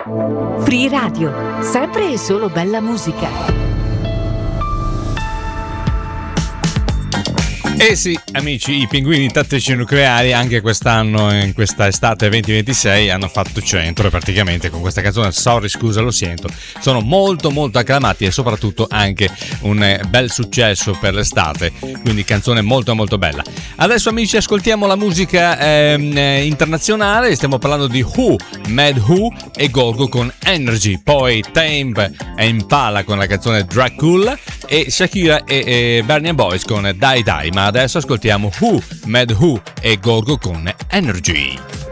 Free Radio, sempre e solo bella musica. Eh sì, amici, i pinguini tattici nucleari anche quest'anno, in questa estate 2026, hanno fatto centro praticamente con questa canzone Sorry, scusa, lo sento. Sono molto molto acclamati e soprattutto anche un bel successo per l'estate, quindi canzone molto molto bella. Adesso amici ascoltiamo la musica internazionale, stiamo parlando di Who, Mad Who e Gorgo con Energy, poi Tame e Impala con la canzone Dracula e Shakira e Burna Boy con Die Die, ma adesso ascoltiamo Who, Mad Who e Gorgo con Energy.